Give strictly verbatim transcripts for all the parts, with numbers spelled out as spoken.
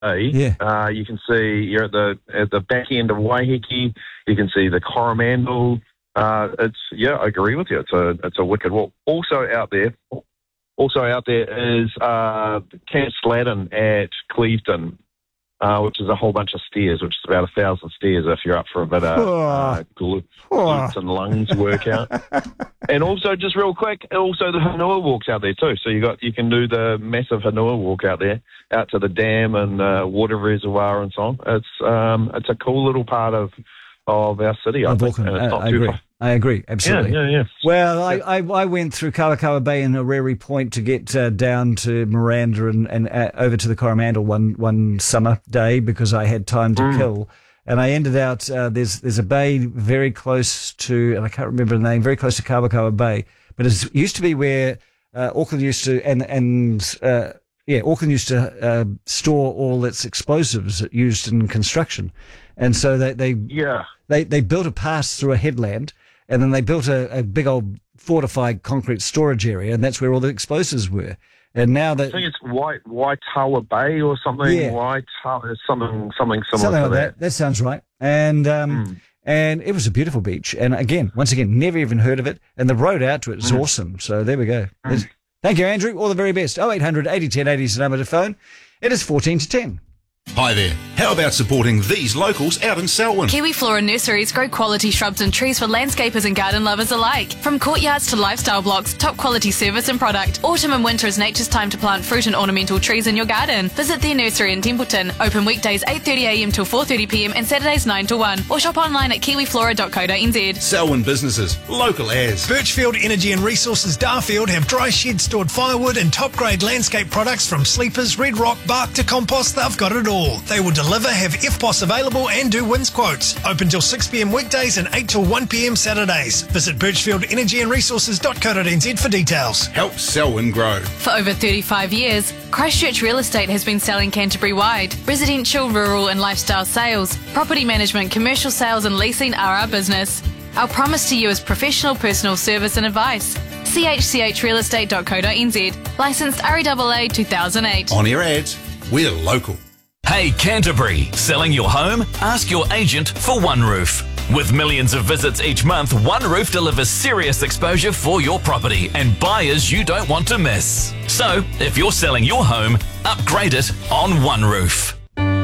Yeah. uh, you can see you're at the at the back end of Waiheke. You can see the Coromandel. Uh, it's yeah, I agree with you. It's a it's a wicked walk. Also out there, also out there is uh, Camp Sladden at Clevedon, uh, which is a whole bunch of stairs, which is about a thousand stairs if you're up for a bit of Oh. uh, glutes, glutes and lungs workout. And also, just real quick, also the Hanua walks out there too. So you got you can do the massive Hanua walk out there, out to the dam and uh, water reservoir and so on. It's um, it's a cool little part of of our city. I Of think. Auckland. And it's I, not I too agree. far. I agree. Absolutely. Yeah, yeah, yeah. Well, I, I, I went through Kawakawa Bay and Oriri Point to get uh, down to Miranda and, and uh, over to the Coromandel one one summer day because I had time to Mm. kill. And I ended out, uh, there's there's a bay very close to, and I can't remember the name, very close to Kawakawa Bay. But it used to be where uh, Auckland used to, and, and uh, yeah, Auckland used to uh, store all its explosives used in construction. And so they, they, Yeah. they, they built a pass through a headland, and then they built a, a big old fortified concrete storage area, and that's where all the explosives were. And now I that think it's White Waitawa Bay or something. Yeah. Waitawa, something something similar something to like that. that. that sounds right. And um, Mm. and it was a beautiful beach. And again, once again, never even heard of it. And the road out to it is Mm. awesome. So there we go. There's- Thank you, Andrew. All the very best. Oh eight hundred eighty ten eighty is the number to phone. It is fourteen to ten. Hi there. How about supporting these locals out in Selwyn? Kiwi Flora Nurseries grow quality shrubs and trees for landscapers and garden lovers alike. From courtyards to lifestyle blocks, top quality service and product. Autumn and winter is nature's time to plant fruit and ornamental trees in your garden. Visit their nursery in Templeton. Open weekdays eight thirty a m till four thirty p m and Saturdays nine to one. Or shop online at kiwi flora dot co dot n z. Selwyn businesses, local as. Birchfield Energy and Resources Darfield have dry shed stored firewood and top grade landscape products from sleepers, red rock, bark to compost. They've got it all. They will deliver, have F P O S available and do wins quotes. Open till six p m weekdays and eight till one p m Saturdays. Visit birchfield energy and resources dot co dot n z for details. Help Selwyn grow. For over thirty-five years, Christchurch Real Estate has been selling Canterbury-wide. Residential, rural and lifestyle sales, property management, commercial sales and leasing are our business. Our promise to you is professional personal service and advice. c h c h real estate dot co dot n z. Licensed R E A A two thousand eight. On air ads, we're local. Hey Canterbury, selling your home? Ask your agent for One Roof. With millions of visits each month, One Roof delivers serious exposure for your property and buyers you don't want to miss. So, if you're selling your home, upgrade it on One Roof.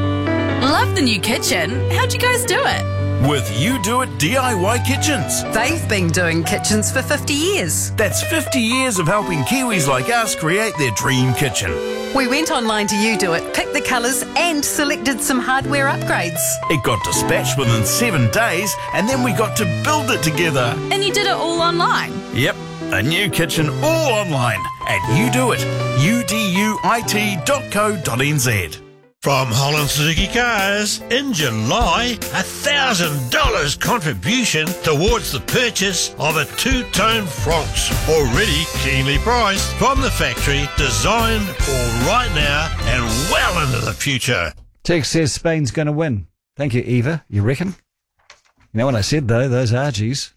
Love the new kitchen. How'd you guys do it? With You Do It D I Y Kitchens. They've been doing kitchens for fifty years. That's fifty years of helping Kiwis like us create their dream kitchen. We went online to You Do It, picked the colours and selected some hardware upgrades. It got dispatched within seven days and then we got to build it together. And you did it all online? Yep, a new kitchen all online at You Do It, U D U I T dot co dot n z. From Holland Suzuki Cars, in July, a one thousand dollars contribution towards the purchase of a two-tone Fronx, already keenly priced from the factory, designed for right now and well into the future. Tex says Spain's going to win. Thank you, Eva. You reckon? You know what I said, though? Those Argies.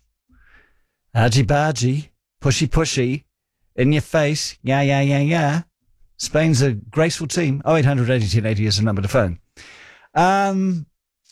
Argy-bargy, pushy-pushy, in your face, yeah, yeah, yeah, yeah. Spain's a graceful team. oh eight hundred eighty ten eighty is the number to phone. Um,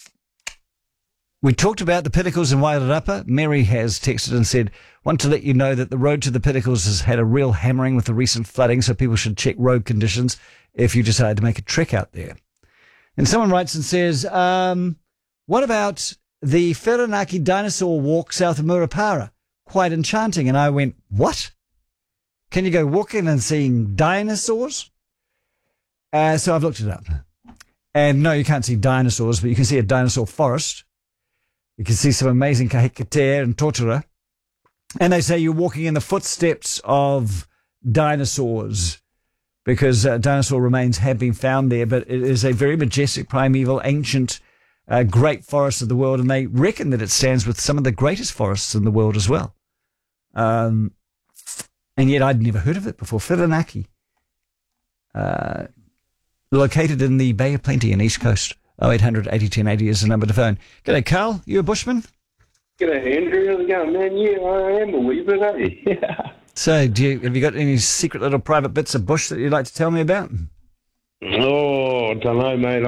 we talked about the Pinnacles in Wairarapa. Mary has texted and said, want to let you know that the road to the Pinnacles has had a real hammering with the recent flooding, so people should check road conditions if you decide to make a trek out there. And someone writes and says, um, what about the Whirinaki dinosaur walk south of Murupara? Quite enchanting. And I went, what? Can you go walking and seeing dinosaurs? Uh, so I've looked it up. And no, you can't see dinosaurs, but you can see a dinosaur forest. You can see some amazing kahikatea and totara. And they say you're walking in the footsteps of dinosaurs because uh, dinosaur remains have been found there, but it is a very majestic, primeval, ancient, uh, great forest of the world, and they reckon that it stands with some of the greatest forests in the world as well. Um... And yet I'd never heard of it before. Whirinaki. Uh, located in the Bay of Plenty in East Coast. oh eight hundred eighty ten eighty is the number to phone. G'day, Carl. You a bushman? G'day, Andrew. How's it going, man? Yeah, I am a wee bit, eh? Yeah. So do you, have you got any secret little private bits of bush that you'd like to tell me about? Oh, I don't know, mate.